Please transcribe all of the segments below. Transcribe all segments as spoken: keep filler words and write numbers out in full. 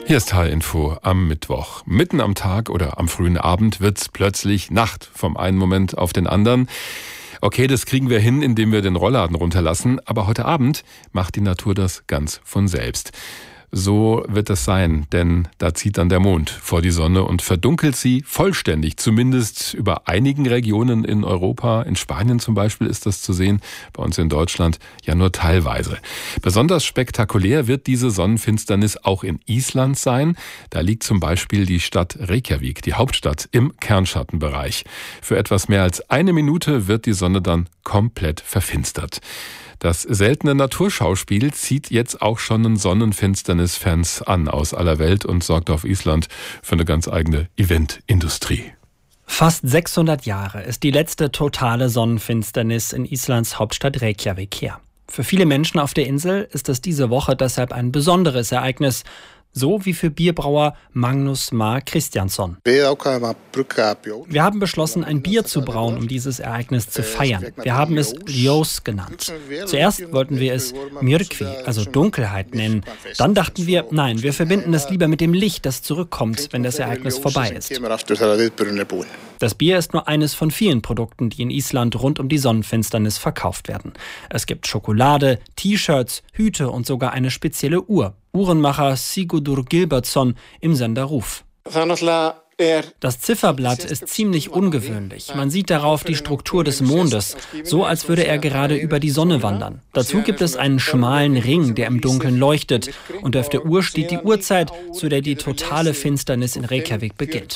Hier ist H R-Info am Mittwoch. Mitten am Tag oder am frühen Abend wird's plötzlich Nacht vom einen Moment auf den anderen. Okay, das kriegen wir hin, indem wir den Rollladen runterlassen, aber heute Abend macht die Natur das ganz von selbst. So wird es sein, denn da zieht dann der Mond vor die Sonne und verdunkelt sie vollständig, zumindest über einigen Regionen in Europa. In Spanien zum Beispiel ist das zu sehen, bei uns in Deutschland ja nur teilweise. Besonders spektakulär wird diese Sonnenfinsternis auch in Island sein. Da liegt zum Beispiel die Stadt Reykjavik, die Hauptstadt, im Kernschattenbereich. Für etwas mehr als eine Minute wird die Sonne dann komplett verfinstert. Das seltene Naturschauspiel zieht jetzt auch schon Sonnenfinsternis-Fans an aus aller Welt und sorgt auf Island für eine ganz eigene Eventindustrie. Fast sechshundert Jahre ist die letzte totale Sonnenfinsternis in Islands Hauptstadt Reykjavik her. Für viele Menschen auf der Insel ist es diese Woche deshalb ein besonderes Ereignis. So wie für Bierbrauer Magnus Mar Kristjansson. Wir haben beschlossen, ein Bier zu brauen, um dieses Ereignis zu feiern. Wir haben es Ljós genannt. Zuerst wollten wir es Myrkvi, also Dunkelheit, nennen. Dann dachten wir, nein, wir verbinden es lieber mit dem Licht, das zurückkommt, wenn das Ereignis vorbei ist. Das Bier ist nur eines von vielen Produkten, die in Island rund um die Sonnenfinsternis verkauft werden. Es gibt Schokolade, T-Shirts, Hüte und sogar eine spezielle Uhr. Uhrenmacher Sigurdur Gilbertsson im Sender Ruf. Das Zifferblatt ist ziemlich ungewöhnlich. Man sieht darauf die Struktur des Mondes, so als würde er gerade über die Sonne wandern. Dazu gibt es einen schmalen Ring, der im Dunkeln leuchtet. Und auf der Uhr steht die Uhrzeit, zu der die totale Finsternis in Reykjavik beginnt.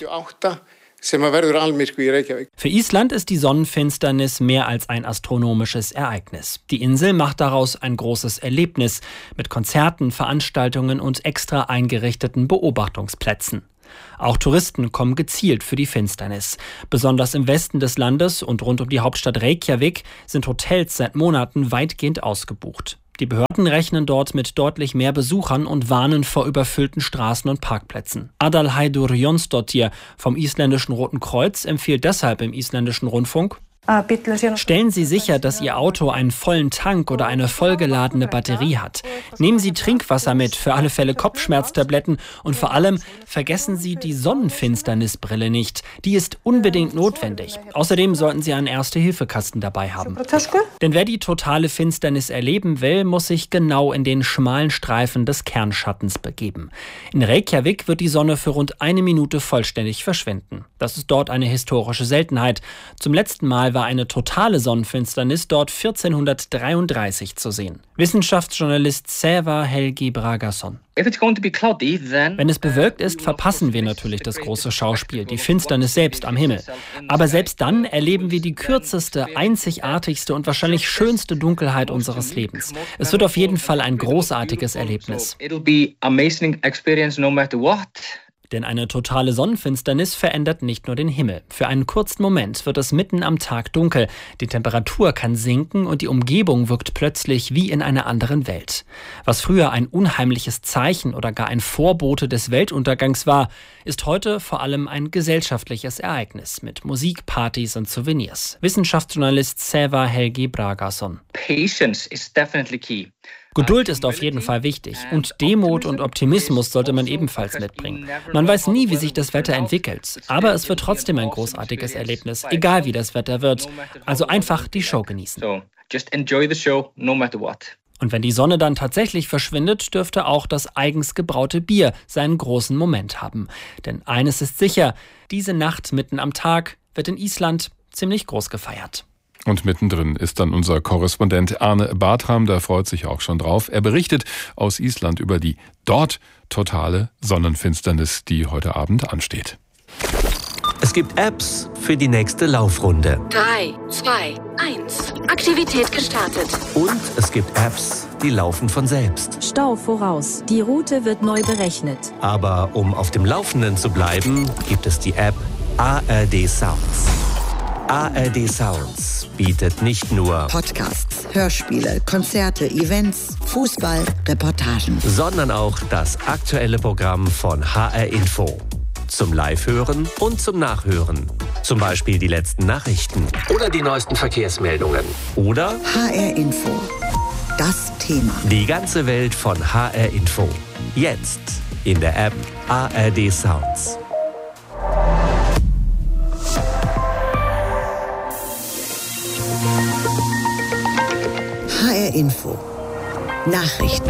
Für Island ist die Sonnenfinsternis mehr als ein astronomisches Ereignis. Die Insel macht daraus ein großes Erlebnis mit Konzerten, Veranstaltungen und extra eingerichteten Beobachtungsplätzen. Auch Touristen kommen gezielt für die Finsternis. Besonders im Westen des Landes und rund um die Hauptstadt Reykjavik sind Hotels seit Monaten weitgehend ausgebucht. Die Behörden rechnen dort mit deutlich mehr Besuchern und warnen vor überfüllten Straßen und Parkplätzen. Adalheidur Jonsdottir vom isländischen Roten Kreuz empfiehlt deshalb im isländischen Rundfunk: Stellen Sie sicher, dass Ihr Auto einen vollen Tank oder eine vollgeladene Batterie hat. Nehmen Sie Trinkwasser mit, für alle Fälle Kopfschmerztabletten und vor allem vergessen Sie die Sonnenfinsternisbrille nicht. Die ist unbedingt notwendig. Außerdem sollten Sie einen Erste-Hilfe-Kasten dabei haben. Denn wer die totale Finsternis erleben will, muss sich genau in den schmalen Streifen des Kernschattens begeben. In Reykjavik wird die Sonne für rund eine Minute vollständig verschwinden. Das ist dort eine historische Seltenheit. Zum letzten Mal war eine totale Sonnenfinsternis dort vierzehnhundertdreiunddreißig zu sehen. Wissenschaftsjournalist Sævar Helgi Bragason. Wenn es bewölkt ist, verpassen wir natürlich das große Schauspiel, die Finsternis selbst am Himmel. Aber selbst dann erleben wir die kürzeste, einzigartigste und wahrscheinlich schönste Dunkelheit unseres Lebens. Es wird auf jeden Fall ein großartiges Erlebnis. Denn eine totale Sonnenfinsternis verändert nicht nur den Himmel. Für einen kurzen Moment wird es mitten am Tag dunkel. Die Temperatur kann sinken und die Umgebung wirkt plötzlich wie in einer anderen Welt. Was früher ein unheimliches Zeichen oder gar ein Vorbote des Weltuntergangs war, ist heute vor allem ein gesellschaftliches Ereignis mit Musik, Partys und Souvenirs. Wissenschaftsjournalist Sævar Helgi Bragason. Patience is definitely key. Geduld ist auf jeden Fall wichtig und Demut und Optimismus sollte man ebenfalls mitbringen. Man weiß nie, wie sich das Wetter entwickelt, aber es wird trotzdem ein großartiges Erlebnis, egal wie das Wetter wird. Also einfach die Show genießen. Und wenn die Sonne dann tatsächlich verschwindet, dürfte auch das eigens gebraute Bier seinen großen Moment haben. Denn eines ist sicher, diese Nacht mitten am Tag wird in Island ziemlich groß gefeiert. Und mittendrin ist dann unser Korrespondent Arne Bartram, der freut sich auch schon drauf. Er berichtet aus Island über die dort totale Sonnenfinsternis, die heute Abend ansteht. Es gibt Apps für die nächste Laufrunde. drei, zwei, eins. Aktivität gestartet. Und es gibt Apps, die laufen von selbst. Stau voraus. Die Route wird neu berechnet. Aber um auf dem Laufenden zu bleiben, gibt es die App A R D Sounds. A R D Sounds bietet nicht nur Podcasts, Hörspiele, Konzerte, Events, Fußball, Reportagen, sondern auch das aktuelle Programm von H R-Info. Zum Live-Hören und zum Nachhören. Zum Beispiel die letzten Nachrichten oder die neuesten Verkehrsmeldungen. Oder H R-Info. Das Thema. Die ganze Welt von H R-Info. Jetzt in der App A R D Sounds. H R Info. Nachrichten.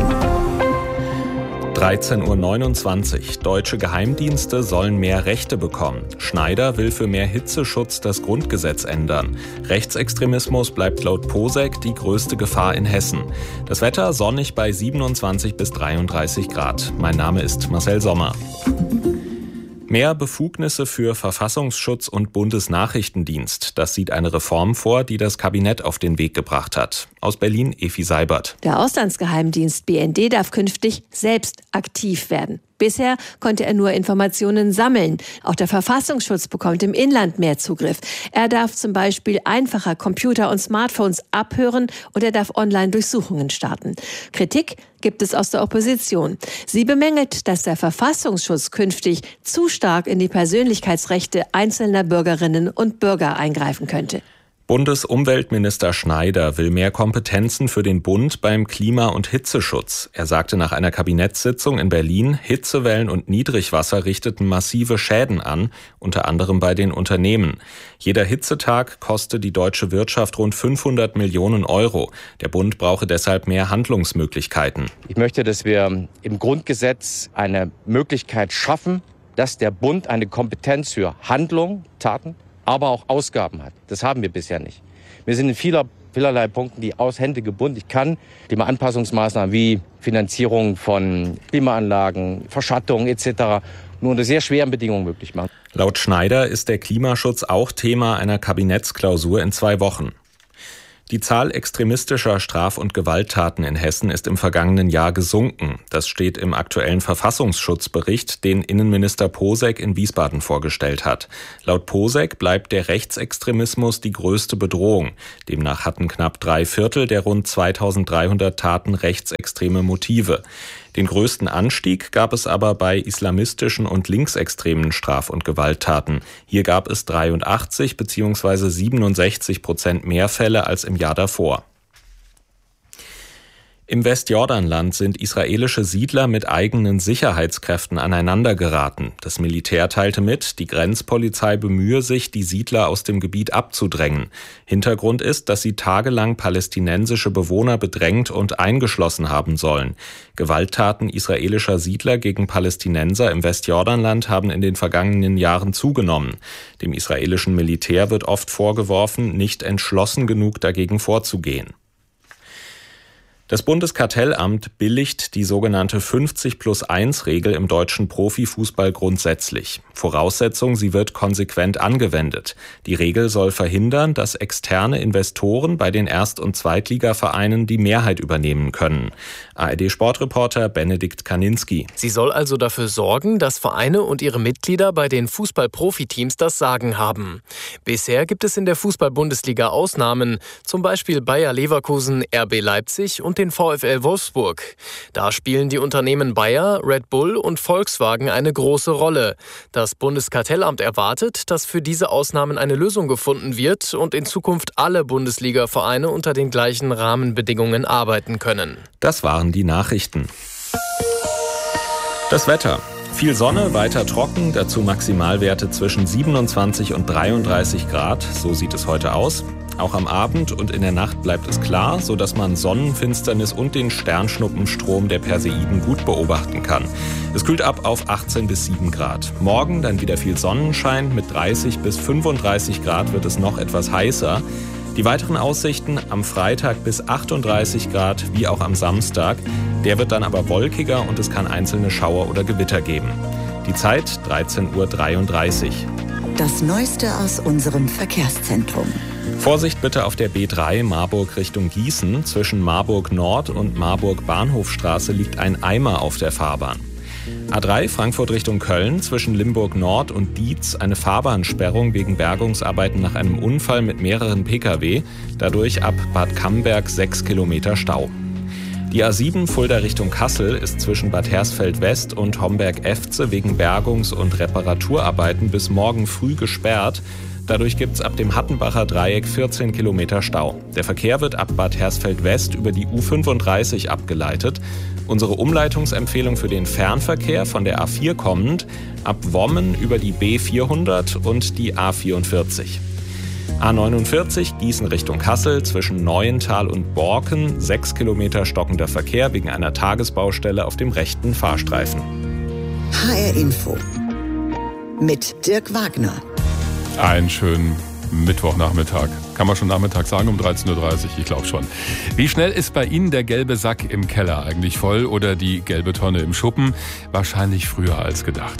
dreizehn Uhr neunundzwanzig. Deutsche Geheimdienste sollen mehr Rechte bekommen. Schneider will für mehr Hitzeschutz das Grundgesetz ändern. Rechtsextremismus bleibt laut Posek die größte Gefahr in Hessen. Das Wetter sonnig bei siebenundzwanzig bis dreiunddreißig Grad. Mein Name ist Marcel Sommer. Mehr Befugnisse für Verfassungsschutz und Bundesnachrichtendienst. Das sieht eine Reform vor, die das Kabinett auf den Weg gebracht hat. Aus Berlin Efi Seibert. Der Auslandsgeheimdienst B N D darf künftig selbst aktiv werden. Bisher konnte er nur Informationen sammeln. Auch der Verfassungsschutz bekommt im Inland mehr Zugriff. Er darf zum Beispiel einfacher Computer und Smartphones abhören und er darf Online-Durchsuchungen starten. Kritik gibt es aus der Opposition. Sie bemängelt, dass der Verfassungsschutz künftig zu stark in die Persönlichkeitsrechte einzelner Bürgerinnen und Bürger eingreifen könnte. Bundesumweltminister Schneider will mehr Kompetenzen für den Bund beim Klima- und Hitzeschutz. Er sagte nach einer Kabinettssitzung in Berlin, Hitzewellen und Niedrigwasser richteten massive Schäden an, unter anderem bei den Unternehmen. Jeder Hitzetag koste die deutsche Wirtschaft rund fünfhundert Millionen Euro. Der Bund brauche deshalb mehr Handlungsmöglichkeiten. Ich möchte, dass wir im Grundgesetz eine Möglichkeit schaffen, dass der Bund eine Kompetenz für Handlung, Taten, aber auch Ausgaben hat. Das haben wir bisher nicht. Wir sind in vieler, vielerlei Punkten die aus Hände gebunden. Ich kann Klimaanpassungsmaßnahmen wie Finanzierung von Klimaanlagen, Verschattung et cetera nur unter sehr schweren Bedingungen möglich machen. Laut Schneider ist der Klimaschutz auch Thema einer Kabinettsklausur in zwei Wochen. Die Zahl extremistischer Straf- und Gewalttaten in Hessen ist im vergangenen Jahr gesunken. Das steht im aktuellen Verfassungsschutzbericht, den Innenminister Posek in Wiesbaden vorgestellt hat. Laut Posek bleibt der Rechtsextremismus die größte Bedrohung. Demnach hatten knapp drei Viertel der rund zweitausenddreihundert Taten rechtsextreme Motive. Den größten Anstieg gab es aber bei islamistischen und linksextremen Straf- und Gewalttaten. Hier gab es dreiundachtzig bzw. siebenundsechzig Prozent mehr Fälle als im Jahr davor. Im Westjordanland sind israelische Siedler mit eigenen Sicherheitskräften aneinandergeraten. Das Militär teilte mit, die Grenzpolizei bemühe sich, die Siedler aus dem Gebiet abzudrängen. Hintergrund ist, dass sie tagelang palästinensische Bewohner bedrängt und eingeschlossen haben sollen. Gewalttaten israelischer Siedler gegen Palästinenser im Westjordanland haben in den vergangenen Jahren zugenommen. Dem israelischen Militär wird oft vorgeworfen, nicht entschlossen genug dagegen vorzugehen. Das Bundeskartellamt billigt die sogenannte fünfzig plus eins Regel im deutschen Profifußball grundsätzlich. Voraussetzung, sie wird konsequent angewendet. Die Regel soll verhindern, dass externe Investoren bei den Erst- und Zweitligavereinen die Mehrheit übernehmen können. A R D-Sportreporter Benedikt Kaninski. Sie soll also dafür sorgen, dass Vereine und ihre Mitglieder bei den Fußball-Profiteams das Sagen haben. Bisher gibt es in der Fußball-Bundesliga Ausnahmen, zum Beispiel Bayer Leverkusen, R B Leipzig und den VfL Wolfsburg. Da spielen die Unternehmen Bayer, Red Bull und Volkswagen eine große Rolle. Das Bundeskartellamt erwartet, dass für diese Ausnahmen eine Lösung gefunden wird und in Zukunft alle Bundesliga-Vereine unter den gleichen Rahmenbedingungen arbeiten können. Das waren die Nachrichten. Das Wetter. Viel Sonne, weiter trocken, dazu Maximalwerte zwischen siebenundzwanzig und dreiunddreißig Grad. So sieht es heute aus. Auch am Abend und in der Nacht bleibt es klar, sodass man Sonnenfinsternis und den Sternschnuppenstrom der Perseiden gut beobachten kann. Es kühlt ab auf achtzehn bis sieben Grad. Morgen dann wieder viel Sonnenschein. Mit dreißig bis fünfunddreißig Grad wird es noch etwas heißer. Die weiteren Aussichten am Freitag bis achtunddreißig Grad, wie auch am Samstag. Der wird dann aber wolkiger und es kann einzelne Schauer oder Gewitter geben. Die Zeit dreizehn Uhr dreiunddreißig. Das Neueste aus unserem Verkehrszentrum. Vorsicht bitte auf der B drei Marburg Richtung Gießen. Zwischen Marburg Nord und Marburg Bahnhofstraße liegt ein Eimer auf der Fahrbahn. A drei Frankfurt Richtung Köln, zwischen Limburg Nord und Dietz eine Fahrbahnsperrung wegen Bergungsarbeiten nach einem Unfall mit mehreren Pkw. Dadurch ab Bad Camberg sechs Kilometer Stau. Die A sieben Fulda Richtung Kassel ist zwischen Bad Hersfeld West und Homberg-Efze wegen Bergungs- und Reparaturarbeiten bis morgen früh gesperrt. Dadurch gibt es ab dem Hattenbacher Dreieck vierzehn Kilometer Stau. Der Verkehr wird ab Bad Hersfeld West über die U fünfunddreißig abgeleitet. Unsere Umleitungsempfehlung für den Fernverkehr von der A vier kommend, ab Wommen über die B vierhundert und die A vierundvierzig. A neunundvierzig Gießen Richtung Kassel zwischen Neuental und Borken, sechs Kilometer stockender Verkehr wegen einer Tagesbaustelle auf dem rechten Fahrstreifen. H R Info mit Dirk Wagner. Einen schönen Mittwochnachmittag. Kann man schon Nachmittag sagen um dreizehn Uhr dreißig? Ich glaube schon. Wie schnell ist bei Ihnen der gelbe Sack im Keller eigentlich voll oder die gelbe Tonne im Schuppen? Wahrscheinlich früher als gedacht.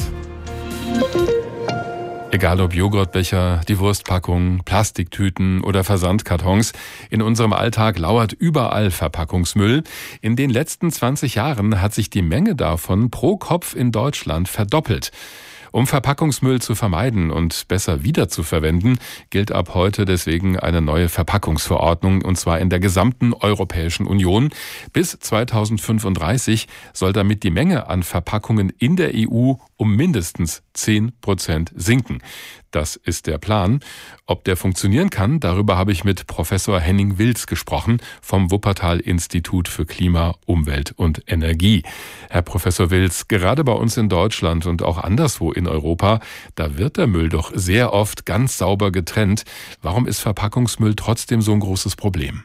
Egal ob Joghurtbecher, die Wurstpackung, Plastiktüten oder Versandkartons, in unserem Alltag lauert überall Verpackungsmüll. In den letzten zwanzig Jahren hat sich die Menge davon pro Kopf in Deutschland verdoppelt. Um Verpackungsmüll zu vermeiden und besser wiederzuverwenden, gilt ab heute deswegen eine neue Verpackungsverordnung, und zwar in der gesamten Europäischen Union. Bis zweitausendfünfunddreißig soll damit die Menge an Verpackungen in der E U um mindestens zehn Prozent sinken. Das ist der Plan. Ob der funktionieren kann, darüber habe ich mit Professor Henning Wilz gesprochen vom Wuppertal-Institut für Klima, Umwelt und Energie. Herr Professor Wilz, gerade bei uns in Deutschland und auch anderswo in Europa, da wird der Müll doch sehr oft ganz sauber getrennt. Warum ist Verpackungsmüll trotzdem so ein großes Problem?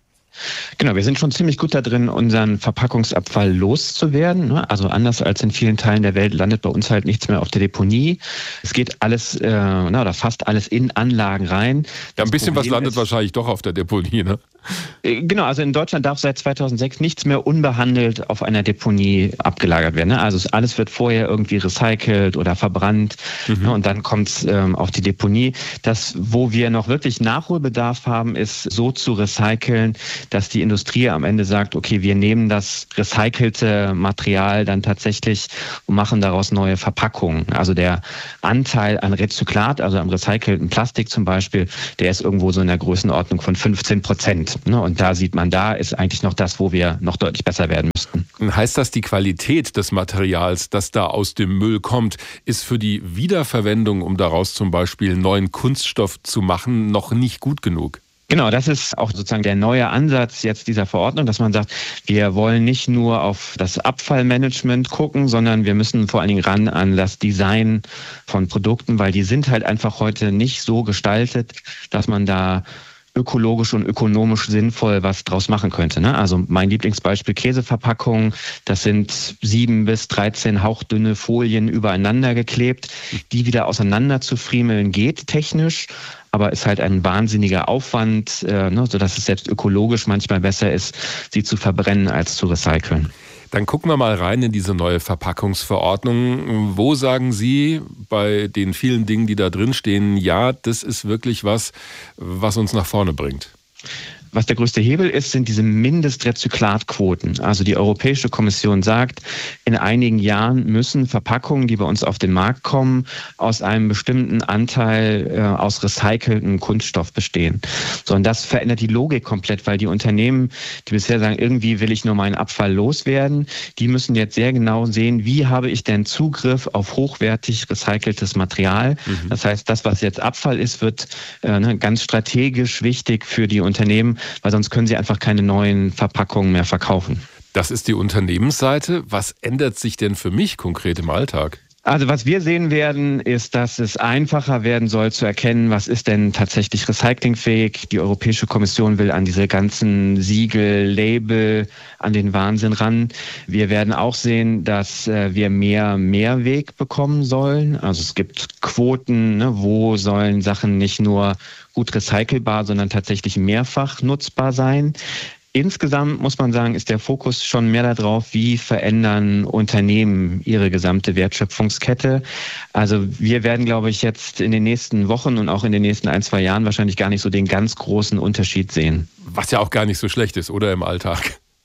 Genau, wir sind schon ziemlich gut da drin, unseren Verpackungsabfall loszuwerden. Also anders als in vielen Teilen der Welt landet bei uns halt nichts mehr auf der Deponie. Es geht alles, äh, na, oder fast alles in Anlagen rein. Ja, ein bisschen was landet wahrscheinlich doch auf der Deponie, ne? Genau, also in Deutschland darf seit zweitausendsechs nichts mehr unbehandelt auf einer Deponie abgelagert werden. Also alles wird vorher irgendwie recycelt oder verbrannt, mhm. und dann kommt es ähm, auf die Deponie. Das, wo wir noch wirklich Nachholbedarf haben, ist so zu recyceln, dass die Industrie am Ende sagt, okay, wir nehmen das recycelte Material dann tatsächlich und machen daraus neue Verpackungen. Also der Anteil an Rezyklat, also am recycelten Plastik zum Beispiel, der ist irgendwo so in der Größenordnung von fünfzehn Prozent. Und da sieht man, da ist eigentlich noch das, wo wir noch deutlich besser werden müssten. Heißt das, die Qualität des Materials, das da aus dem Müll kommt, ist für die Wiederverwendung, um daraus zum Beispiel neuen Kunststoff zu machen, noch nicht gut genug? Genau, das ist auch sozusagen der neue Ansatz jetzt dieser Verordnung, dass man sagt, wir wollen nicht nur auf das Abfallmanagement gucken, sondern wir müssen vor allen Dingen ran an das Design von Produkten, weil die sind halt einfach heute nicht so gestaltet, dass man da ökologisch und ökonomisch sinnvoll was draus machen könnte. Ne? Also mein Lieblingsbeispiel Käseverpackungen, das sind sieben bis dreizehn hauchdünne Folien übereinander geklebt, die wieder auseinander zu friemeln geht technisch, aber ist halt ein wahnsinniger Aufwand, äh, ne, sodass es selbst ökologisch manchmal besser ist, sie zu verbrennen als zu recyceln. Dann gucken wir mal rein in diese neue Verpackungsverordnung. Wo sagen Sie bei den vielen Dingen, die da drin stehen, ja, das ist wirklich was, was uns nach vorne bringt? Was der größte Hebel ist, sind diese Mindestrezyklatquoten. Also die Europäische Kommission sagt, in einigen Jahren müssen Verpackungen, die bei uns auf den Markt kommen, aus einem bestimmten Anteil äh, aus recyceltem Kunststoff bestehen. So, und das verändert die Logik komplett, weil die Unternehmen, die bisher sagen, irgendwie will ich nur meinen Abfall loswerden, die müssen jetzt sehr genau sehen, wie habe ich denn Zugriff auf hochwertig recyceltes Material. Mhm. Das heißt, das, was jetzt Abfall ist, wird äh, ne, ganz strategisch wichtig für die Unternehmen, weil sonst können sie einfach keine neuen Verpackungen mehr verkaufen. Das ist die Unternehmensseite. Was ändert sich denn für mich konkret im Alltag? Also was wir sehen werden, ist, dass es einfacher werden soll zu erkennen, was ist denn tatsächlich recyclingfähig. Die Europäische Kommission will an diese ganzen Siegel, Label, an den Wahnsinn ran. Wir werden auch sehen, dass wir mehr Mehrweg bekommen sollen. Also es gibt Quoten, ne, wo sollen Sachen nicht nur gut recycelbar, sondern tatsächlich mehrfach nutzbar sein. Insgesamt muss man sagen, ist der Fokus schon mehr darauf, wie verändern Unternehmen ihre gesamte Wertschöpfungskette. Also wir werden, glaube ich, jetzt in den nächsten Wochen und auch in den nächsten ein, zwei Jahren wahrscheinlich gar nicht so den ganz großen Unterschied sehen. Was ja auch gar nicht so schlecht ist, oder im Alltag?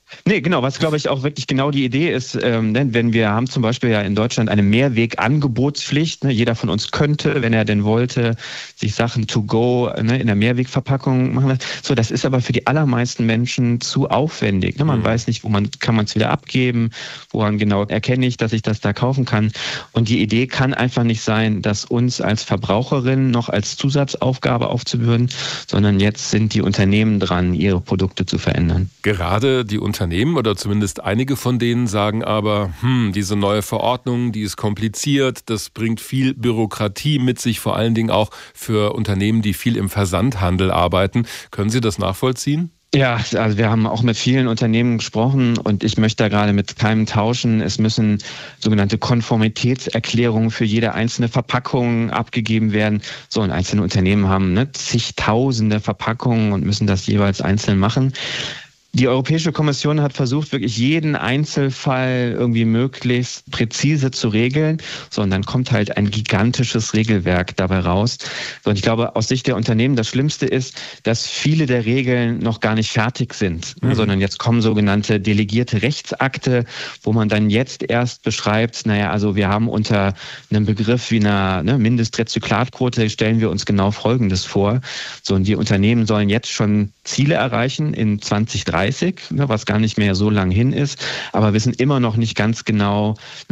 Nee, genau, was glaube ich auch wirklich genau die Idee ist, ähm, denn wenn wir haben zum Beispiel ja in Deutschland eine Mehrwegangebotspflicht, ne, jeder von uns könnte, wenn er denn wollte, sich Sachen to go ne, in der Mehrwegverpackung machen. So, das ist aber für die allermeisten Menschen zu aufwendig. Ne? Man mhm. weiß nicht, wo man kann man es wieder abgeben, woran genau erkenne ich, dass ich das da kaufen kann. Und die Idee kann einfach nicht sein, das uns als Verbraucherin noch als Zusatzaufgabe aufzubürden, sondern jetzt sind die Unternehmen dran, ihre Produkte zu verändern. Gerade die Unternehmen oder zumindest einige von denen sagen aber, hm, diese neue Verordnung, die ist kompliziert, das bringt viel Bürokratie mit sich, vor allen Dingen auch für Unternehmen, die viel im Versandhandel arbeiten. Können Sie das nachvollziehen? Ja, also wir haben auch mit vielen Unternehmen gesprochen und ich möchte da gerade mit keinem tauschen. Es müssen sogenannte Konformitätserklärungen für jede einzelne Verpackung abgegeben werden. So, und einzelne Unternehmen haben ne, zigtausende Verpackungen und müssen das jeweils einzeln machen. Die Europäische Kommission hat versucht, wirklich jeden Einzelfall irgendwie möglichst präzise zu regeln. So, und dann kommt halt ein gigantisches Regelwerk dabei raus. So, und ich glaube, aus Sicht der Unternehmen, das Schlimmste ist, dass viele der Regeln noch gar nicht fertig sind, mhm. ne, sondern jetzt kommen sogenannte delegierte Rechtsakte, wo man dann jetzt erst beschreibt, naja, also wir haben unter einem Begriff wie einer ne, Mindestrezyklatquote stellen wir uns genau Folgendes vor. So, und die Unternehmen sollen jetzt schon Ziele erreichen in zwanzig dreißig, was gar nicht mehr so lang hin ist, aber wissen immer noch nicht ganz genau,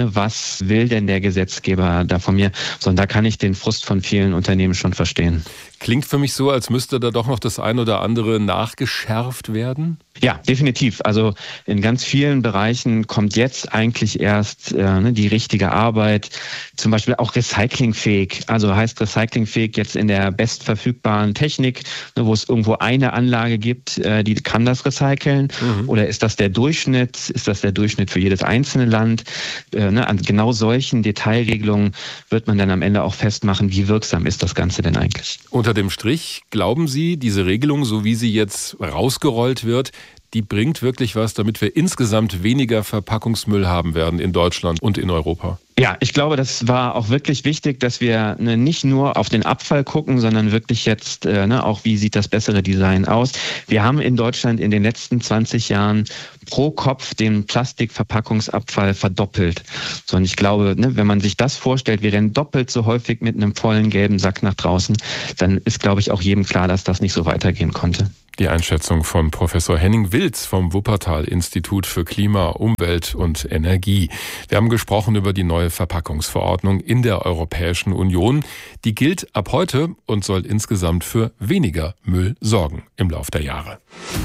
was will denn der Gesetzgeber da von mir, sondern da kann ich den Frust von vielen Unternehmen schon verstehen. Klingt für mich so, als müsste da doch noch das ein oder andere nachgeschärft werden? Ja, definitiv. Also in ganz vielen Bereichen kommt jetzt eigentlich erst äh, ne, die richtige Arbeit, zum Beispiel auch recyclingfähig. Also heißt recyclingfähig jetzt in der bestverfügbaren Technik, ne, wo es irgendwo eine Anlage gibt, äh, die kann das recyceln. Mhm. Oder ist das der Durchschnitt? Ist das der Durchschnitt für jedes einzelne Land? Äh, ne, an genau solchen Detailregelungen wird man dann am Ende auch festmachen, wie wirksam ist das Ganze denn eigentlich. Unter dem Strich, glauben Sie, diese Regelung, so wie sie jetzt rausgerollt wird, die bringt wirklich was, damit wir insgesamt weniger Verpackungsmüll haben werden in Deutschland und in Europa? Ja, ich glaube, das war auch wirklich wichtig, dass wir ne, nicht nur auf den Abfall gucken, sondern wirklich jetzt äh, ne, auch, wie sieht das bessere Design aus. Wir haben in Deutschland in den letzten zwanzig Jahren pro Kopf den Plastikverpackungsabfall verdoppelt. So, und ich glaube, ne, wenn man sich das vorstellt, wir rennen doppelt so häufig mit einem vollen gelben Sack nach draußen, dann ist, glaube ich, auch jedem klar, dass das nicht so weitergehen konnte. Die Einschätzung von Professor Henning Wilz vom Wuppertal-Institut für Klima, Umwelt und Energie. Wir haben gesprochen über die neue Verpackungsverordnung in der Europäischen Union. Die gilt ab heute und soll insgesamt für weniger Müll sorgen im Lauf der Jahre.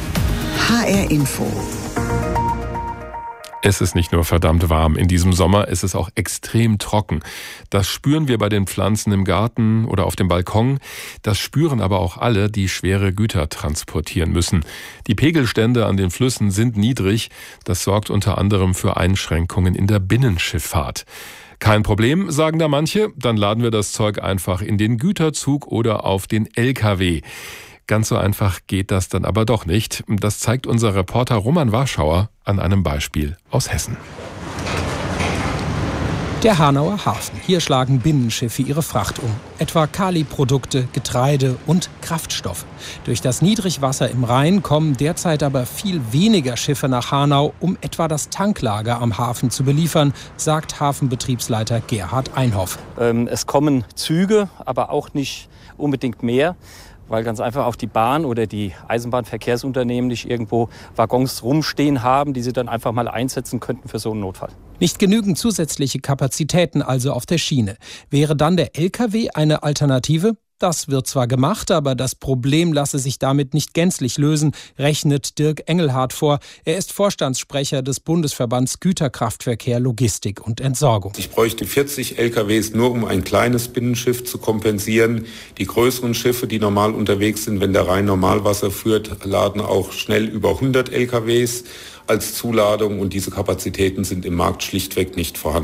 H R Info. Es ist nicht nur verdammt warm in diesem Sommer, es ist auch extrem trocken. Das spüren wir bei den Pflanzen im Garten oder auf dem Balkon. Das spüren aber auch alle, die schwere Güter transportieren müssen. Die Pegelstände an den Flüssen sind niedrig. Das sorgt unter anderem für Einschränkungen in der Binnenschifffahrt. Kein Problem, sagen da manche. Dann laden wir das Zeug einfach in den Güterzug oder auf den L K W. Ganz so einfach geht das dann aber doch nicht. Das zeigt unser Reporter Roman Warschauer an einem Beispiel aus Hessen. Der Hanauer Hafen. Hier schlagen Binnenschiffe ihre Fracht um. Etwa Kali-Produkte, Getreide und Kraftstoffe. Durch das Niedrigwasser im Rhein kommen derzeit aber viel weniger Schiffe nach Hanau, um etwa das Tanklager am Hafen zu beliefern, sagt Hafenbetriebsleiter Gerhard Einhoff. Ähm, es kommen Züge, aber auch nicht unbedingt mehr, weil ganz einfach auch die Bahn oder die Eisenbahnverkehrsunternehmen nicht irgendwo Waggons rumstehen haben, die sie dann einfach mal einsetzen könnten für so einen Notfall. Nicht genügend zusätzliche Kapazitäten also auf der Schiene. Wäre dann der L K W eine Alternative? Das wird zwar gemacht, aber das Problem lasse sich damit nicht gänzlich lösen, rechnet Dirk Engelhardt vor. Er ist Vorstandssprecher des Bundesverbands Güterkraftverkehr, Logistik und Entsorgung. Ich bräuchte vierzig L K Ws nur, um ein kleines Binnenschiff zu kompensieren. Die größeren Schiffe, die normal unterwegs sind, wenn der Rhein Normalwasser führt, laden auch schnell über hundert L K Ws als Zuladung und diese Kapazitäten sind im Markt schlichtweg nicht vorhanden.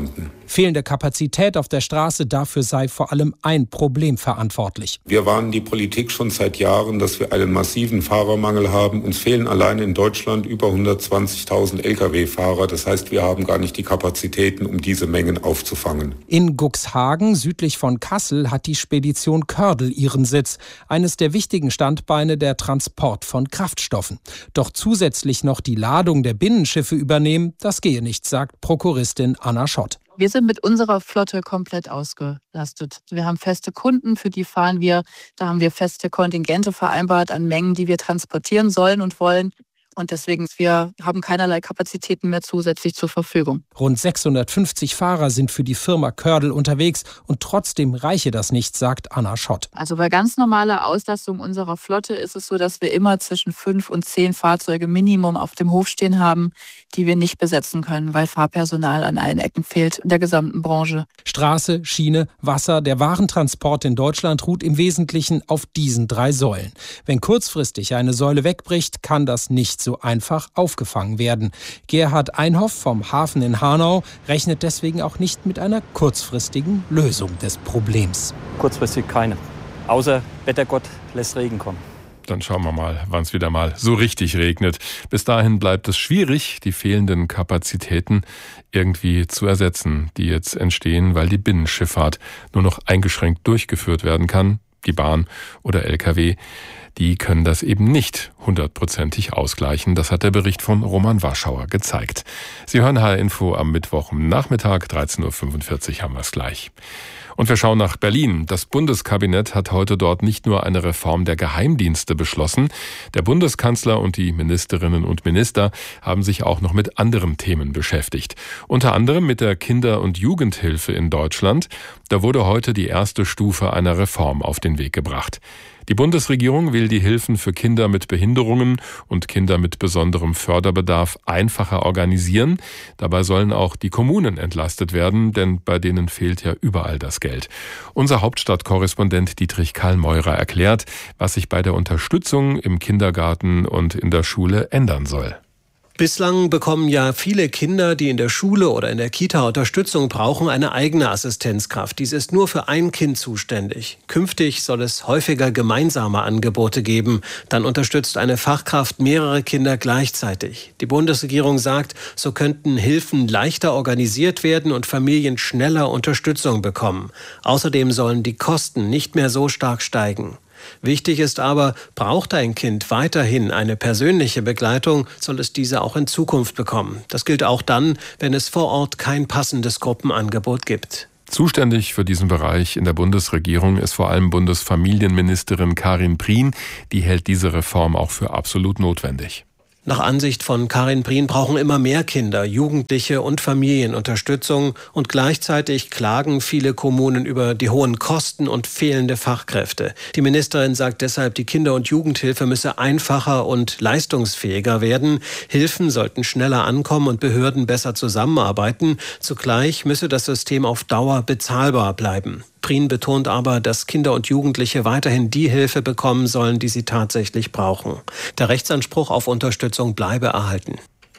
Fehlende Kapazität auf der Straße, dafür sei vor allem ein Problem verantwortlich. Wir warnen die Politik schon seit Jahren, dass wir einen massiven Fahrermangel haben. Uns fehlen allein in Deutschland über hundertzwanzigtausend L K W-Fahrer. Das heißt, wir haben gar nicht die Kapazitäten, um diese Mengen aufzufangen. In Cuxhagen, südlich von Kassel, hat die Spedition Kördel ihren Sitz. Eines der wichtigen Standbeine der Transport von Kraftstoffen. Doch zusätzlich noch die Ladung der Binnenschiffe übernehmen, das gehe nicht, sagt Prokuristin Anna Schott. Wir sind mit unserer Flotte komplett ausgelastet. Wir haben feste Kunden, für die fahren wir. Da haben wir feste Kontingente vereinbart an Mengen, die wir transportieren sollen und wollen. Und deswegen, wir haben keinerlei Kapazitäten mehr zusätzlich zur Verfügung. Rund sechshundertfünfzig Fahrer sind für die Firma Kördel unterwegs und trotzdem reiche das nicht, sagt Anna Schott. Also bei ganz normaler Auslastung unserer Flotte ist es so, dass wir immer zwischen fünf und zehn Fahrzeuge Minimum auf dem Hof stehen haben, die wir nicht besetzen können, weil Fahrpersonal an allen Ecken fehlt in der gesamten Branche. Straße, Schiene, Wasser, der Warentransport in Deutschland ruht im Wesentlichen auf diesen drei Säulen. Wenn kurzfristig eine Säule wegbricht, kann das nicht so einfach aufgefangen werden. Gerhard Einhoff vom Hafen in Hanau rechnet deswegen auch nicht mit einer kurzfristigen Lösung des Problems. Kurzfristig keine. Außer Wettergott lässt Regen kommen. Dann schauen wir mal, wann es wieder mal so richtig regnet. Bis dahin bleibt es schwierig, die fehlenden Kapazitäten irgendwie zu ersetzen, die jetzt entstehen, weil die Binnenschifffahrt nur noch eingeschränkt durchgeführt werden kann. Die Bahn oder L K W, die können das eben nicht hundertprozentig ausgleichen. Das hat der Bericht von Roman Warschauer gezeigt. Sie hören H R Info am Mittwoch am Nachmittag, dreizehn Uhr fünfundvierzig haben wir es gleich. Und wir schauen nach Berlin. Das Bundeskabinett hat heute dort nicht nur eine Reform der Geheimdienste beschlossen. Der Bundeskanzler und die Ministerinnen und Minister haben sich auch noch mit anderen Themen beschäftigt. Unter anderem mit der Kinder- und Jugendhilfe in Deutschland. Da wurde heute die erste Stufe einer Reform auf den Weg gebracht. Die Bundesregierung will die Hilfen für Kinder mit Behinderungen und Kinder mit besonderem Förderbedarf einfacher organisieren. Dabei sollen auch die Kommunen entlastet werden, denn bei denen fehlt ja überall das Geld. Unser Hauptstadtkorrespondent Dietrich Karl-Meurer erklärt, was sich bei der Unterstützung im Kindergarten und in der Schule ändern soll. Bislang bekommen ja viele Kinder, die in der Schule oder in der Kita Unterstützung brauchen, eine eigene Assistenzkraft. Dies ist nur für ein Kind zuständig. Künftig soll es häufiger gemeinsame Angebote geben. Dann unterstützt eine Fachkraft mehrere Kinder gleichzeitig. Die Bundesregierung sagt, so könnten Hilfen leichter organisiert werden und Familien schneller Unterstützung bekommen. Außerdem sollen die Kosten nicht mehr so stark steigen. Wichtig ist aber, braucht ein Kind weiterhin eine persönliche Begleitung, soll es diese auch in Zukunft bekommen. Das gilt auch dann, wenn es vor Ort kein passendes Gruppenangebot gibt. Zuständig für diesen Bereich in der Bundesregierung ist vor allem Bundesfamilienministerin Karin Prien. Die hält diese Reform auch für absolut notwendig. Nach Ansicht von Karin Prien brauchen immer mehr Kinder, Jugendliche und Familien Unterstützung und gleichzeitig klagen viele Kommunen über die hohen Kosten und fehlende Fachkräfte. Die Ministerin sagt deshalb, die Kinder- und Jugendhilfe müsse einfacher und leistungsfähiger werden. Hilfen sollten schneller ankommen und Behörden besser zusammenarbeiten. Zugleich müsse das System auf Dauer bezahlbar bleiben. Prien betont aber, dass Kinder und Jugendliche weiterhin die Hilfe bekommen sollen, die sie tatsächlich brauchen. Der Rechtsanspruch auf Unterstützung bleibe erhalten.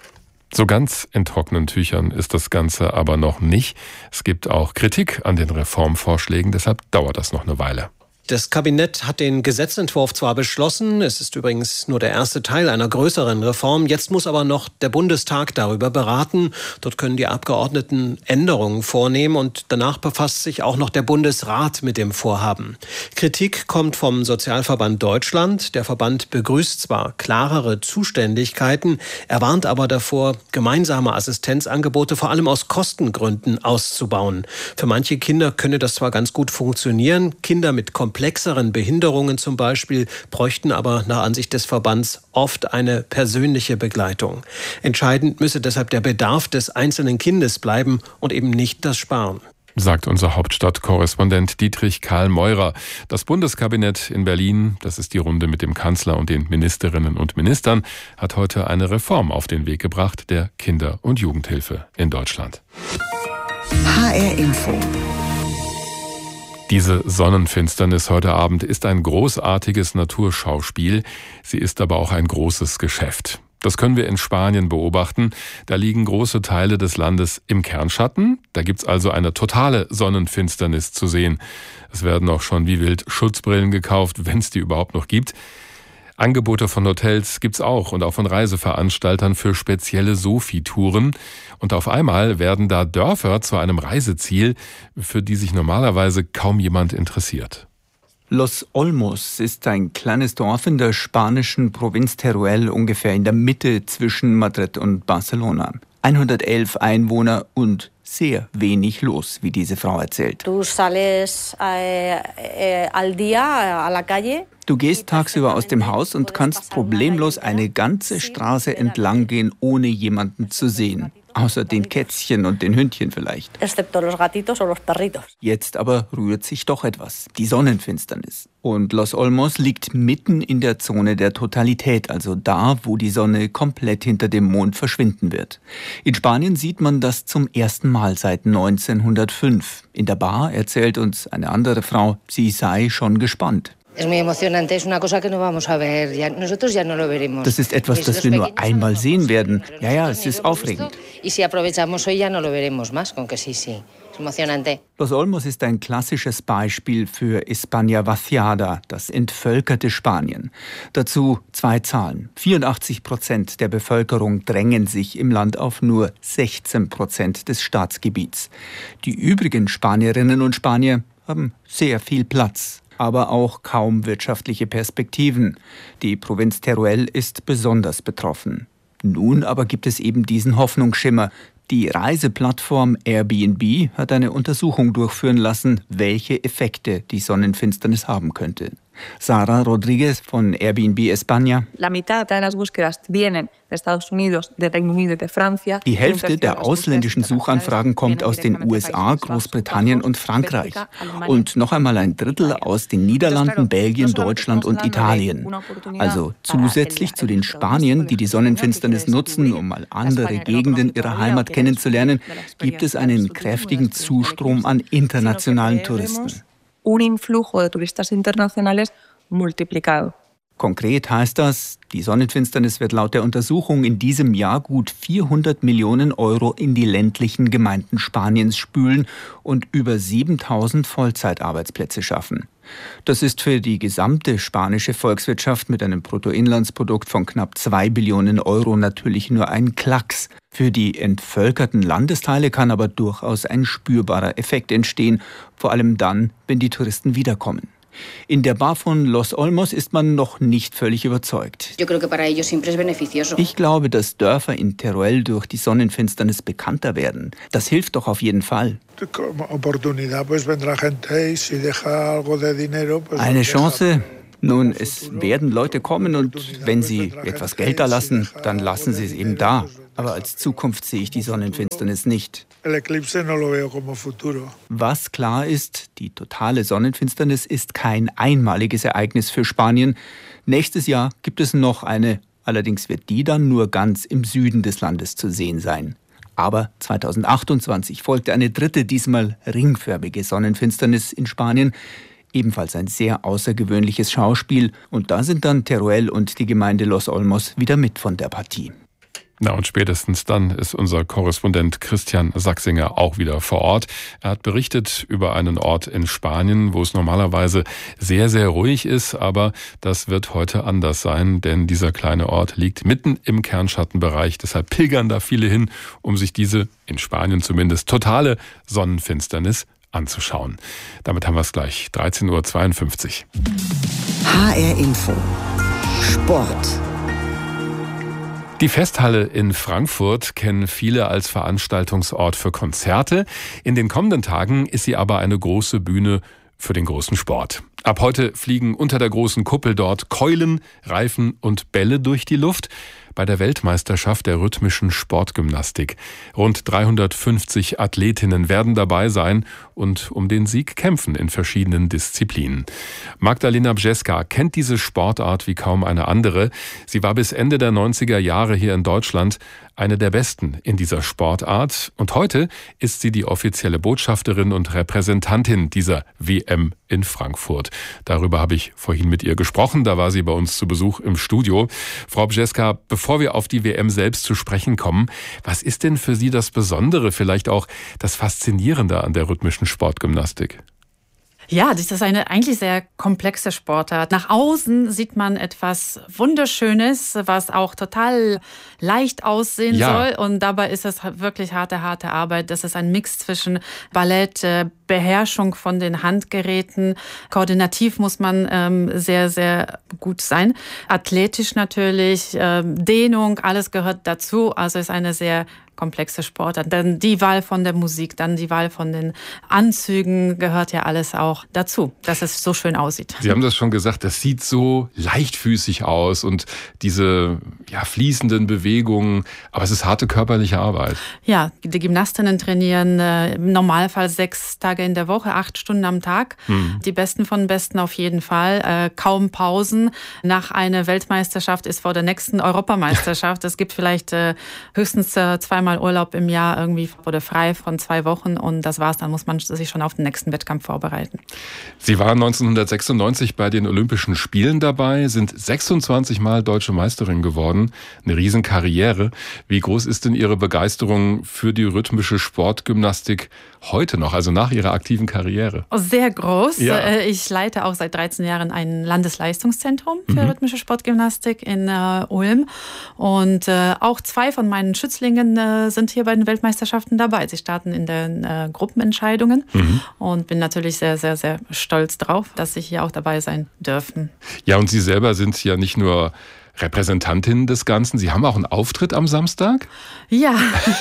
So ganz in trockenen Tüchern ist das Ganze aber noch nicht. Es gibt auch Kritik an den Reformvorschlägen, deshalb dauert das noch eine Weile. Das Kabinett hat den Gesetzentwurf zwar beschlossen, es ist übrigens nur der erste Teil einer größeren Reform, jetzt muss aber noch der Bundestag darüber beraten. Dort können die Abgeordneten Änderungen vornehmen und danach befasst sich auch noch der Bundesrat mit dem Vorhaben. Kritik kommt vom Sozialverband Deutschland. Der Verband begrüßt zwar klarere Zuständigkeiten, er warnt aber davor, gemeinsame Assistenzangebote vor allem aus Kostengründen auszubauen. Für manche Kinder könne das zwar ganz gut funktionieren, Kinder mit komplexen Komplexeren Behinderungen zum Beispiel bräuchten aber nach Ansicht des Verbands oft eine persönliche Begleitung. Entscheidend müsse deshalb der Bedarf des einzelnen Kindes bleiben und eben nicht das Sparen. Sagt unser Hauptstadtkorrespondent Dietrich Karl-Meurer. Das Bundeskabinett in Berlin, das ist die Runde mit dem Kanzler und den Ministerinnen und Ministern, hat heute eine Reform auf den Weg gebracht der Kinder- und Jugendhilfe in Deutschland. H R Info. Diese Sonnenfinsternis heute Abend ist ein großartiges Naturschauspiel. Sie ist aber auch ein großes Geschäft. Das können wir in Spanien beobachten. Da liegen große Teile des Landes im Kernschatten. Da gibt's also eine totale Sonnenfinsternis zu sehen. Es werden auch schon wie wild Schutzbrillen gekauft, wenn es die überhaupt noch gibt. Angebote von Hotels gibt's auch und auch von Reiseveranstaltern für spezielle Sofi-Touren. Und auf einmal werden da Dörfer zu einem Reiseziel, für die sich normalerweise kaum jemand interessiert. Los Olmos ist ein kleines Dorf in der spanischen Provinz Teruel, ungefähr in der Mitte zwischen Madrid und Barcelona. hundertelf Einwohner und sehr wenig los, wie diese Frau erzählt. Du sales eh, eh, al día a la calle. Du gehst tagsüber aus dem Haus und kannst problemlos eine ganze Straße entlang gehen, ohne jemanden zu sehen. Außer den Kätzchen und den Hündchen vielleicht. Excepto los gatitos o los perritos. Jetzt aber rührt sich doch etwas, die Sonnenfinsternis. Und Los Olmos liegt mitten in der Zone der Totalität, also da, wo die Sonne komplett hinter dem Mond verschwinden wird. In Spanien sieht man das zum ersten Mal seit neunzehnhundertfünf. In der Bar erzählt uns eine andere Frau, sie sei schon gespannt. Es muy emocionante, es una cosa que no vamos a ver, ya, nosotros ya no lo veremos. Das ist etwas, das wir nur einmal sehen werden. Ja, ja, es ist aufregend. Y si aprovechamos hoy ya no lo veremos más, con que sí, sí. Es emocionante. Los Olmos ist ein klassisches Beispiel für España vaciada, das entvölkerte Spanien. Dazu zwei Zahlen. vierundachtzig Prozent der Bevölkerung drängen sich im Land auf nur sechzehn Prozent des Staatsgebiets. Die übrigen Spanierinnen und Spanier haben sehr viel Platz, aber auch kaum wirtschaftliche Perspektiven. Die Provinz Teruel ist besonders betroffen. Nun aber gibt es eben diesen Hoffnungsschimmer. Die Reiseplattform Airbnb hat eine Untersuchung durchführen lassen, welche Effekte die Sonnenfinsternis haben könnte. Sara Rodriguez von Airbnb España. Die Hälfte der ausländischen Suchanfragen kommt aus den U S A, Großbritannien und Frankreich. Und noch einmal ein Drittel aus den Niederlanden, Belgien, Deutschland und Italien. Also zusätzlich zu den Spaniern, die die Sonnenfinsternis nutzen, um mal andere Gegenden ihrer Heimat kennenzulernen, gibt es einen kräftigen Zustrom an internationalen Touristen. Un influjo de turistas internacionales multiplicado. Konkret heißt das, die Sonnenfinsternis wird laut der Untersuchung in diesem Jahr gut vierhundert Millionen Euro in die ländlichen Gemeinden Spaniens spülen und über siebentausend Vollzeitarbeitsplätze schaffen. Das ist für die gesamte spanische Volkswirtschaft mit einem Bruttoinlandsprodukt von knapp zwei Billionen Euro natürlich nur ein Klacks. Für die entvölkerten Landesteile kann aber durchaus ein spürbarer Effekt entstehen, vor allem dann, wenn die Touristen wiederkommen. In der Bar von Los Olmos ist man noch nicht völlig überzeugt. Ich glaube, dass Dörfer in Teruel durch die Sonnenfinsternis bekannter werden. Das hilft doch auf jeden Fall. Eine Chance? Nun, es werden Leute kommen und wenn sie etwas Geld da lassen, dann lassen sie es eben da. Aber als Zukunft sehe ich die Sonnenfinsternis nicht. Was klar ist, die totale Sonnenfinsternis ist kein einmaliges Ereignis für Spanien. Nächstes Jahr gibt es noch eine, allerdings wird die dann nur ganz im Süden des Landes zu sehen sein. Aber zweitausendachtundzwanzig folgte eine dritte, diesmal ringförmige Sonnenfinsternis in Spanien. Ebenfalls ein sehr außergewöhnliches Schauspiel. Und da sind dann Teruel und die Gemeinde Los Olmos wieder mit von der Partie. Na und spätestens dann ist unser Korrespondent Christian Sachsinger auch wieder vor Ort. Er hat berichtet über einen Ort in Spanien, wo es normalerweise sehr, sehr ruhig ist, aber das wird heute anders sein, denn dieser kleine Ort liegt mitten im Kernschattenbereich. Deshalb pilgern da viele hin, um sich diese, in Spanien zumindest, totale Sonnenfinsternis anzuschauen. Damit haben wir es gleich, dreizehn Uhr zweiundfünfzig. H R Info Sport. Die Festhalle in Frankfurt kennen viele als Veranstaltungsort für Konzerte. In den kommenden Tagen ist sie aber eine große Bühne für den großen Sport. Ab heute fliegen unter der großen Kuppel dort Keulen, Reifen und Bälle durch die Luft bei der Weltmeisterschaft der rhythmischen Sportgymnastik. Rund dreihundertfünfzig Athletinnen werden dabei sein und um den Sieg kämpfen in verschiedenen Disziplinen. Magdalena Bjeska kennt diese Sportart wie kaum eine andere. Sie war bis Ende der neunziger Jahre hier in Deutschland eine der Besten in dieser Sportart. Und heute ist sie die offizielle Botschafterin und Repräsentantin dieser W M in Frankfurt. Darüber habe ich vorhin mit ihr gesprochen. Da war sie bei uns zu Besuch im Studio. Frau Bžeska, bevor wir auf die W M selbst zu sprechen kommen, was ist denn für Sie das Besondere, vielleicht auch das Faszinierende an der rhythmischen Sportgymnastik? Ja, das ist eine eigentlich sehr komplexe Sportart. Nach außen sieht man etwas Wunderschönes, was auch total leicht aussehen ja. soll. Und dabei ist es wirklich harte, harte Arbeit. Das ist ein Mix zwischen Ballett, Beherrschung von den Handgeräten. Koordinativ muss man ähm, sehr, sehr gut sein. Athletisch natürlich, äh, Dehnung, alles gehört dazu. Also es ist eine sehr komplexe Sportart. Dann die Wahl von der Musik, dann die Wahl von den Anzügen gehört ja alles auch dazu, dass es so schön aussieht. Sie haben das schon gesagt, das sieht so leichtfüßig aus und diese ja, fließenden Bewegungen, aber es ist harte körperliche Arbeit. Ja, die Gymnastinnen trainieren äh, im Normalfall sechs Tage in der Woche, acht Stunden am Tag. Hm. Die Besten von Besten auf jeden Fall. Äh, kaum Pausen. Nach einer Weltmeisterschaft ist vor der nächsten Europameisterschaft. Es gibt vielleicht äh, höchstens äh, zweimal Urlaub im Jahr irgendwie oder frei von zwei Wochen und das war's. Dann muss man sich schon auf den nächsten Wettkampf vorbereiten. Sie waren neunzehnhundertsechsundneunzig bei den Olympischen Spielen dabei, sind sechsundzwanzig Mal Deutsche Meisterin geworden. Eine Riesenkarriere. Wie groß ist denn Ihre Begeisterung für die rhythmische Sportgymnastik heute noch, also nach Ihrer aktiven Karriere? Sehr groß. Ja. Ich leite auch seit dreizehn Jahren ein Landesleistungszentrum für mhm. rhythmische Sportgymnastik in äh, Ulm. Und äh, auch zwei von meinen Schützlingen äh, sind hier bei den Weltmeisterschaften dabei. Sie starten in den äh, Gruppenentscheidungen mhm. und bin natürlich sehr, sehr, sehr stolz drauf, dass sie hier auch dabei sein dürfen. Ja, und Sie selber sind ja nicht nur Repräsentantin des Ganzen. Sie haben auch einen Auftritt am Samstag? Ja,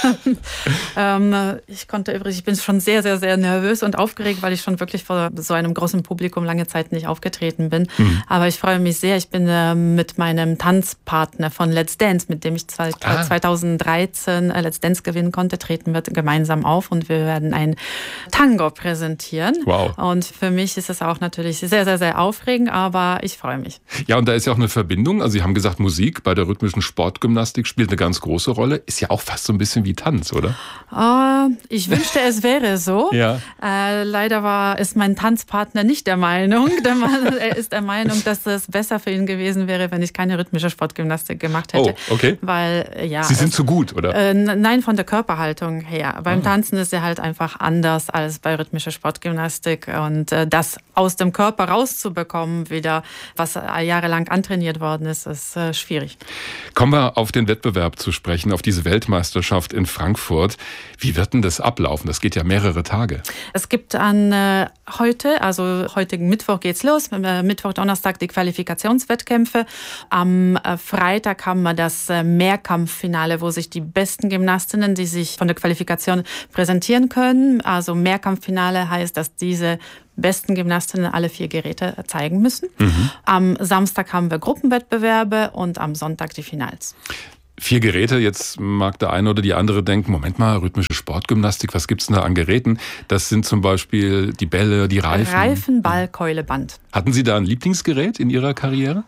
ähm, ich konnte übrigens, ich bin schon sehr, sehr, sehr nervös und aufgeregt, weil ich schon wirklich vor so einem großen Publikum lange Zeit nicht aufgetreten bin. Mhm. Aber ich freue mich sehr. Ich bin äh, mit meinem Tanzpartner von Let's Dance, mit dem ich zwei, ah. zweitausenddreizehn äh, Let's Dance gewinnen konnte, treten wir gemeinsam auf und wir werden ein Tango präsentieren. Wow. Und für mich ist es auch natürlich sehr, sehr, sehr aufregend, aber ich freue mich. Ja, und da ist ja auch eine Verbindung. Also Sie haben gesagt, Musik bei der rhythmischen Sportgymnastik spielt eine ganz große Rolle. Ist ja auch fast so ein bisschen wie Tanz, oder? Uh, ich wünschte, es wäre so. Ja. Uh, leider war ist mein Tanzpartner nicht der Meinung. Er ist der Meinung, dass es besser für ihn gewesen wäre, wenn ich keine rhythmische Sportgymnastik gemacht hätte. Oh, okay. Weil, ja, Sie sind es, zu gut, oder? Uh, nein, von der Körperhaltung her. Beim ah. Tanzen ist er halt einfach anders als bei rhythmischer Sportgymnastik. Und uh, das aus dem Körper rauszubekommen, wieder, was jahrelang antrainiert worden ist, ist uh, schwierig. Kommen wir auf den Wettbewerb zu sprechen, auf diese Weltmeisterschaft in Frankfurt. Wie wird denn das ablaufen? Das geht ja mehrere Tage. Es gibt an äh, heute, also heutigen Mittwoch geht's los, äh, Mittwoch, Donnerstag die Qualifikationswettkämpfe. Am äh, Freitag haben wir das äh, Mehrkampffinale, wo sich die besten Gymnastinnen, die sich von der Qualifikation präsentieren können. Also Mehrkampffinale heißt, dass diese besten Gymnastinnen alle vier Geräte zeigen müssen. Mhm. Am Samstag haben wir Gruppenwettbewerbe und am Sonntag die Finals. Vier Geräte, jetzt mag der eine oder die andere denken, Moment mal, rhythmische Sportgymnastik, was gibt's denn da an Geräten? Das sind zum Beispiel die Bälle, die Reifen. Reifen, Ball, Keule, Band. Hatten Sie da ein Lieblingsgerät in Ihrer Karriere?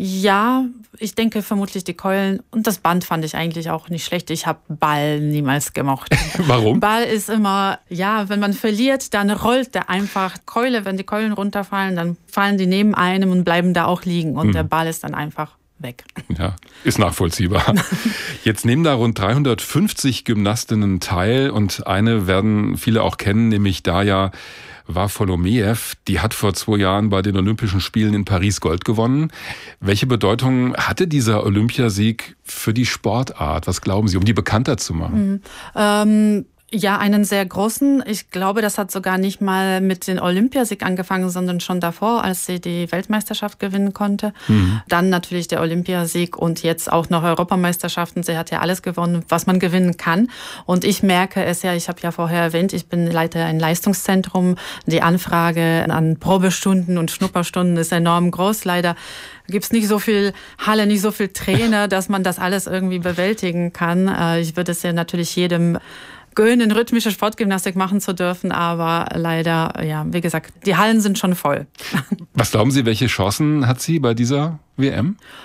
Ja, ich denke vermutlich die Keulen und das Band fand ich eigentlich auch nicht schlecht. Ich habe Ball niemals gemocht. Warum? Ball ist immer, ja, wenn man verliert, dann rollt der einfach. Keule, wenn die Keulen runterfallen, dann fallen die neben einem und bleiben da auch liegen und hm. der Ball ist dann einfach weg. Ja, ist nachvollziehbar. Jetzt nehmen da rund dreihundertfünfzig Gymnastinnen teil und eine werden viele auch kennen, nämlich Darja Varfolomeev, die hat vor zwei Jahren bei den Olympischen Spielen in Paris Gold gewonnen. Welche Bedeutung hatte dieser Olympiasieg für die Sportart? Was glauben Sie, um die bekannter zu machen? Mhm. Ähm Ja, einen sehr großen. Ich glaube, das hat sogar nicht mal mit dem Olympiasieg angefangen, sondern schon davor, als sie die Weltmeisterschaft gewinnen konnte. Mhm. Dann natürlich der Olympiasieg und jetzt auch noch Europameisterschaften. Sie hat ja alles gewonnen, was man gewinnen kann. Und ich merke es ja, ich habe ja vorher erwähnt, ich bin Leiter ein Leistungszentrum. Die Anfrage an Probestunden und Schnupperstunden ist enorm groß. Leider gibt's nicht so viel Halle, nicht so viel Trainer, dass man das alles irgendwie bewältigen kann. Ich würde es ja natürlich jedem gönnen, rhythmische Sportgymnastik machen zu dürfen, aber leider, ja, wie gesagt, die Hallen sind schon voll. Was glauben Sie, welche Chancen hat sie bei dieser W M?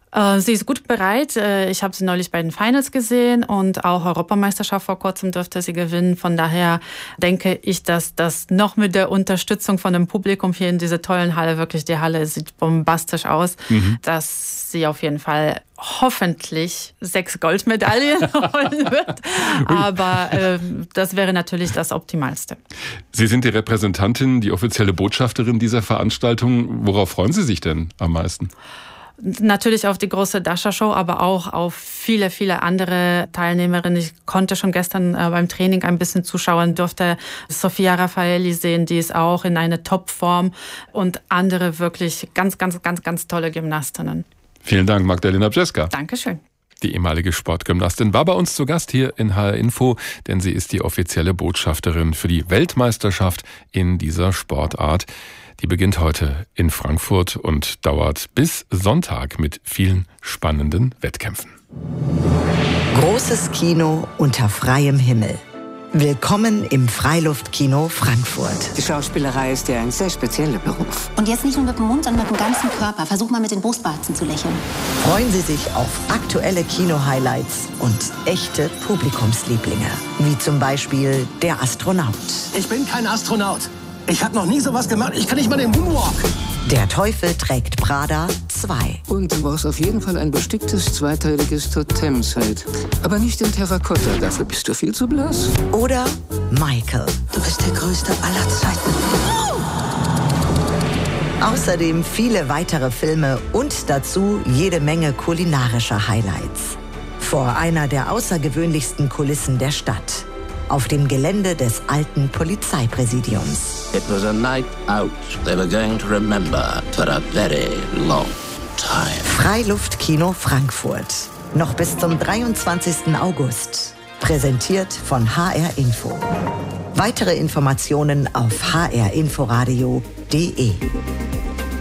Sie ist gut bereit. Ich habe sie neulich bei den Finals gesehen und auch Europameisterschaft vor kurzem dürfte sie gewinnen. Von daher denke ich, dass das noch mit der Unterstützung von dem Publikum hier in dieser tollen Halle, wirklich die Halle sieht bombastisch aus, mhm. dass sie auf jeden Fall hoffentlich sechs Goldmedaillen holen wird. Aber äh, das wäre natürlich das Optimalste. Sie sind die Repräsentantin, die offizielle Botschafterin dieser Veranstaltung. Worauf freuen Sie sich denn am meisten? Natürlich auf die große Dasha-Show, aber auch auf viele, viele andere Teilnehmerinnen. Ich konnte schon gestern äh, beim Training ein bisschen zuschauen, durfte Sofia Raffaelli sehen, die ist auch in einer Top-Form und andere wirklich ganz, ganz, ganz, ganz tolle Gymnastinnen. Vielen Dank, Magdalena Brzeska. Dankeschön. Die ehemalige Sportgymnastin war bei uns zu Gast hier in H R Info, denn sie ist die offizielle Botschafterin für die Weltmeisterschaft in dieser Sportart. Die beginnt heute in Frankfurt und dauert bis Sonntag mit vielen spannenden Wettkämpfen. Großes Kino unter freiem Himmel. Willkommen im Freiluftkino Frankfurt. Die Schauspielerei ist ja ein sehr spezieller Beruf. Und jetzt nicht nur mit dem Mund, sondern mit dem ganzen Körper. Versuch mal mit den Brustwarzen zu lächeln. Freuen Sie sich auf aktuelle Kino-Highlights und echte Publikumslieblinge. Wie zum Beispiel der Astronaut. Ich bin kein Astronaut. Ich habe noch nie sowas gemacht. Ich kann nicht mal den Moonwalk. Der Teufel trägt Prada zwei. Und du brauchst auf jeden Fall ein besticktes zweiteiliges Totemset. Aber nicht in Terrakotta, dafür bist du viel zu blass. Oder Michael. Du bist der Größte aller Zeiten. Außerdem viele weitere Filme und dazu jede Menge kulinarischer Highlights. Vor einer der außergewöhnlichsten Kulissen der Stadt. Auf dem Gelände des alten Polizeipräsidiums. It was a night out they were going to remember for a very long time. Freiluftkino Frankfurt. Noch bis zum dreiundzwanzigsten August. Präsentiert von H R Info. Weitere Informationen auf h r inforadio punkt d e.